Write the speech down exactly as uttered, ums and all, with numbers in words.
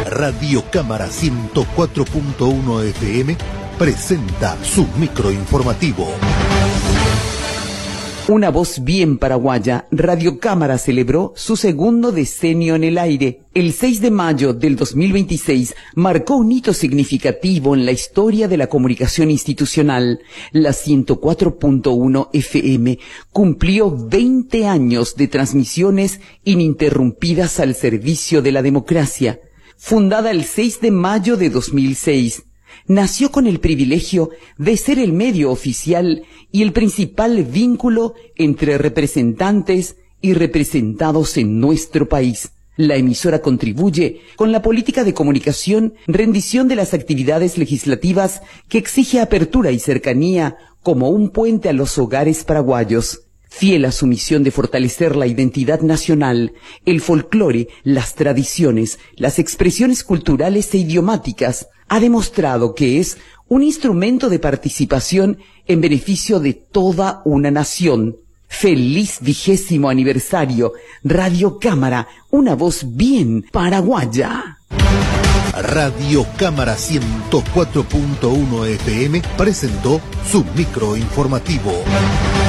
Radio Cámara ciento cuatro punto uno F M presenta su microinformativo. Una voz bien paraguaya, Radio Cámara celebró su segundo decenio en el aire. El seis de mayo del dos mil veintiséis marcó un hito significativo en la historia de la comunicación institucional. La ciento cuatro punto uno F M cumplió veinte años de transmisiones ininterrumpidas al servicio de la democracia. Fundada el seis de mayo de dos mil seis, nació con el privilegio de ser el medio oficial y el principal vínculo entre representantes y representados en nuestro país. La emisora contribuye con la política de comunicación, rendición de las actividades legislativas que exige apertura y cercanía como un puente a los hogares paraguayos. Fiel a su misión de fortalecer la identidad nacional, el folclore, las tradiciones, las expresiones culturales e idiomáticas, ha demostrado que es un instrumento de participación en beneficio de toda una nación. ¡Feliz vigésimo aniversario! Radio Cámara, una voz bien paraguaya. Radio Cámara ciento cuatro punto uno F M presentó su microinformativo.